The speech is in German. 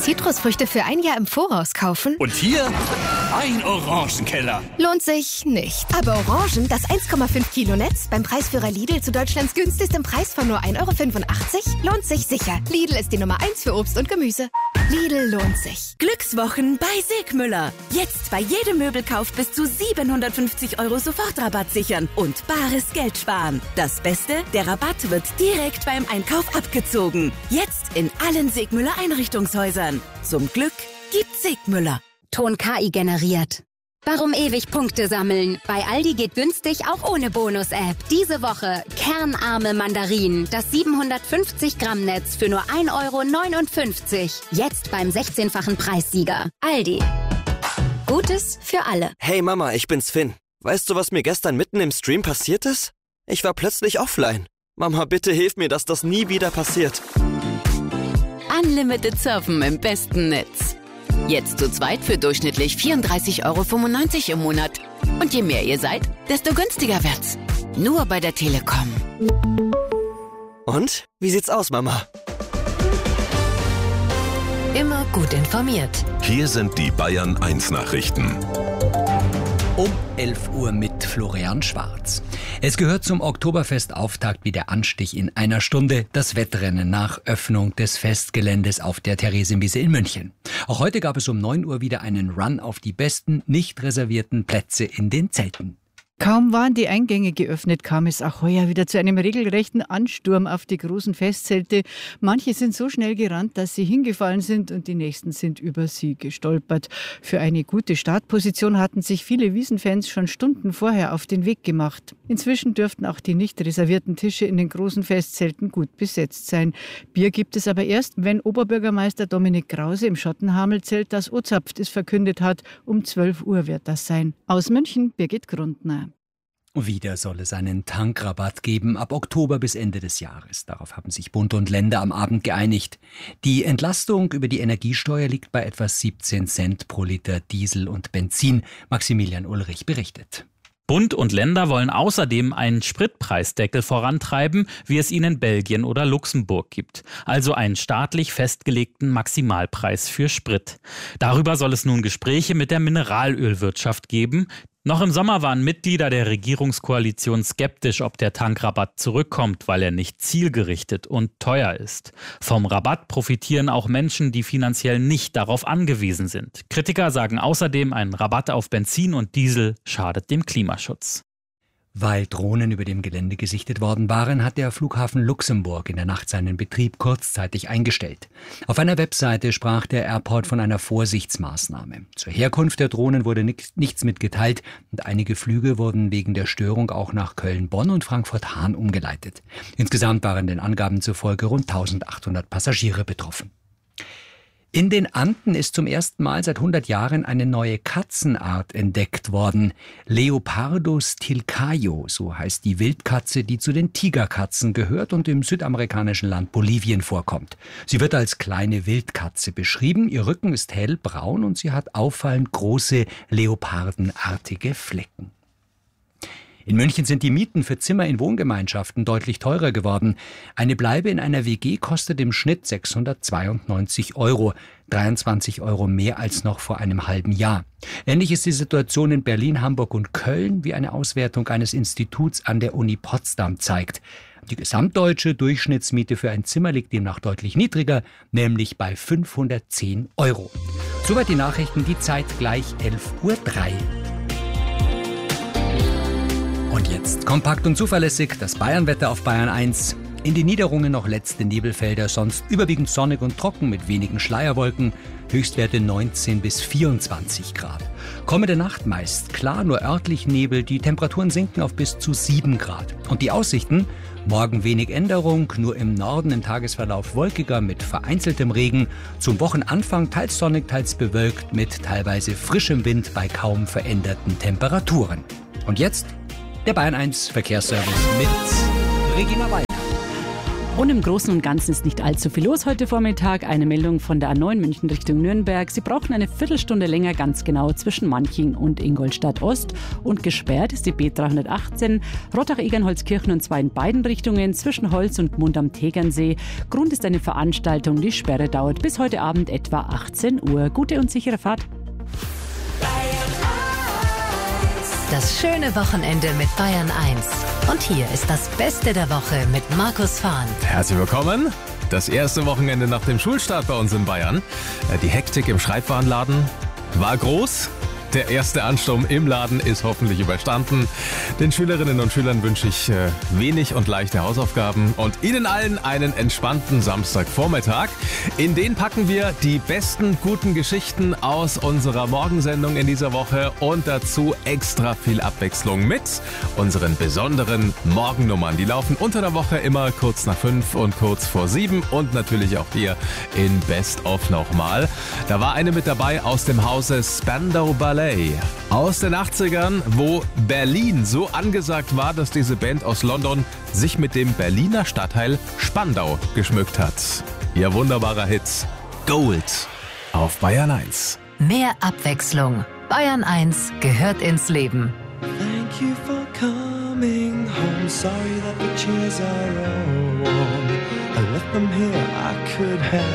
Zitrusfrüchte für ein Jahr im Voraus kaufen? Und hier ein Orangenkeller. Lohnt sich nicht. Aber Orangen, das 1,5 Kilo Netz, beim Preisführer Lidl zu Deutschlands günstigstem Preis von nur 1,85 € lohnt sich sicher. Lidl ist die Nummer 1 für Obst und Gemüse. Lidl lohnt sich. Glückswochen bei Segmüller. Jetzt bei jedem Möbelkauf bis zu 750 € Sofortrabatt sichern und bares Geld sparen. Das Beste, der Rabatt wird direkt beim Einkauf abgezogen. Jetzt in allen Segmüller Einrichtungshäusern. Zum Glück gibt Segmüller. Ton KI generiert. Warum ewig Punkte sammeln? Bei Aldi geht günstig auch ohne Bonus-App. Diese Woche kernarme Mandarinen. Das 750 Gramm Netz für nur 1,59 €. Jetzt beim 16-fachen Preissieger. Aldi. Gutes für alle. Hey Mama, ich bin's Finn. Weißt du, was mir gestern mitten im Stream passiert ist? Ich war plötzlich offline. Mama, bitte hilf mir, dass das nie wieder passiert. Unlimited Surfen im besten Netz. Jetzt zu zweit für durchschnittlich 34,95 € im Monat. Und je mehr ihr seid, desto günstiger wird's. Nur bei der Telekom. Und? Wie sieht's aus, Mama? Immer gut informiert. Hier sind die Bayern 1 Nachrichten. Um 11 Uhr mit Florian Schwarz. Es gehört zum Oktoberfestauftakt wie der Anstich in einer Stunde, das Wettrennen nach Öffnung des Festgeländes auf der Theresienwiese in München. Auch heute gab es um 9 Uhr wieder einen Run auf die besten, nicht reservierten Plätze in den Zelten. Kaum waren die Eingänge geöffnet, kam es auch heuer wieder zu einem regelrechten Ansturm auf die großen Festzelte. Manche sind so schnell gerannt, dass sie hingefallen sind und die nächsten sind über sie gestolpert. Für eine gute Startposition hatten sich viele Wiesenfans schon Stunden vorher auf den Weg gemacht. Inzwischen dürften auch die nicht reservierten Tische in den großen Festzelten gut besetzt sein. Bier gibt es aber erst, wenn Oberbürgermeister Dominik Krause im Schottenhamelzelt das O-Zapft es verkündet hat. Um 12 Uhr wird das sein. Aus München, Birgit Grundner. Wieder soll es einen Tankrabatt geben, ab Oktober bis Ende des Jahres. Darauf haben sich Bund und Länder am Abend geeinigt. Die Entlastung über die Energiesteuer liegt bei etwa 17 Cent pro Liter Diesel und Benzin. Maximilian Ulrich berichtet. Bund und Länder wollen außerdem einen Spritpreisdeckel vorantreiben, wie es ihn in Belgien oder Luxemburg gibt. Also einen staatlich festgelegten Maximalpreis für Sprit. Darüber soll es nun Gespräche mit der Mineralölwirtschaft geben. Noch im Sommer waren Mitglieder der Regierungskoalition skeptisch, ob der Tankrabatt zurückkommt, weil er nicht zielgerichtet und teuer ist. Vom Rabatt profitieren auch Menschen, die finanziell nicht darauf angewiesen sind. Kritiker sagen außerdem, ein Rabatt auf Benzin und Diesel schadet dem Klimaschutz. Weil Drohnen über dem Gelände gesichtet worden waren, hat der Flughafen Luxemburg in der Nacht seinen Betrieb kurzzeitig eingestellt. Auf einer Webseite sprach der Airport von einer Vorsichtsmaßnahme. Zur Herkunft der Drohnen wurde nichts mitgeteilt und einige Flüge wurden wegen der Störung auch nach Köln, Bonn und Frankfurt-Hahn umgeleitet. Insgesamt waren den Angaben zufolge rund 1800 Passagiere betroffen. In den Anden ist zum ersten Mal seit 100 Jahren eine neue Katzenart entdeckt worden. Leopardus tilcaio, so heißt die Wildkatze, die zu den Tigerkatzen gehört und im südamerikanischen Land Bolivien vorkommt. Sie wird als kleine Wildkatze beschrieben, ihr Rücken ist hellbraun und sie hat auffallend große leopardenartige Flecken. In München sind die Mieten für Zimmer in Wohngemeinschaften deutlich teurer geworden. Eine Bleibe in einer WG kostet im Schnitt 692 €, 23 € mehr als noch vor einem halben Jahr. Ähnlich ist die Situation in Berlin, Hamburg und Köln, wie eine Auswertung eines Instituts an der Uni Potsdam zeigt. Die gesamtdeutsche Durchschnittsmiete für ein Zimmer liegt demnach deutlich niedriger, nämlich bei 510 €. Soweit die Nachrichten, die Zeit gleich 11:03 Uhr. Und jetzt kompakt und zuverlässig das Bayernwetter auf Bayern 1. In den Niederungen noch letzte Nebelfelder, sonst überwiegend sonnig und trocken mit wenigen Schleierwolken. Höchstwerte 19 bis 24 Grad. Kommende Nacht meist klar, nur örtlich Nebel. Die Temperaturen sinken auf bis zu 7 Grad. Und die Aussichten? Morgen wenig Änderung, nur im Norden im Tagesverlauf wolkiger mit vereinzeltem Regen. Zum Wochenanfang teils sonnig, teils bewölkt mit teilweise frischem Wind bei kaum veränderten Temperaturen. Und jetzt der Bayern 1 Verkehrsservice mit Regina Weidner. Und im Großen und Ganzen ist nicht allzu viel los heute Vormittag. Eine Meldung von der A9 München Richtung Nürnberg. Sie brauchen eine Viertelstunde länger, ganz genau zwischen Manching und Ingolstadt Ost. Und gesperrt ist die B318 Rottach-Egernholzkirchen und zwar in beiden Richtungen zwischen Holz und Mund am Tegernsee. Grund ist eine Veranstaltung. Die Sperre dauert bis heute Abend etwa 18 Uhr. Gute und sichere Fahrt. Das schöne Wochenende mit Bayern 1. Und hier ist das Beste der Woche mit Markus Fahn. Herzlich willkommen. Das erste Wochenende nach dem Schulstart bei uns in Bayern. Die Hektik im Schreibwarenladen war groß. Der erste Ansturm im Laden ist hoffentlich überstanden. Den Schülerinnen und Schülern wünsche ich wenig und leichte Hausaufgaben und Ihnen allen einen entspannten Samstagvormittag. In den packen wir die besten guten Geschichten aus unserer Morgensendung in dieser Woche und dazu extra viel Abwechslung mit unseren besonderen Morgennummern. Die laufen unter der Woche immer kurz nach 5 und kurz vor 7 und natürlich auch hier in Best of nochmal. Da war eine mit dabei aus dem Hause Spandau Ballet aus den 80ern, wo Berlin so angesagt war, dass diese Band aus London sich mit dem Berliner Stadtteil Spandau geschmückt hat. Ihr wunderbarer Hit Gold auf Bayern 1. Mehr Abwechslung. Bayern 1 gehört ins Leben. Thank you for coming home. Sorry that the chairs are all warm. I left them here, I could have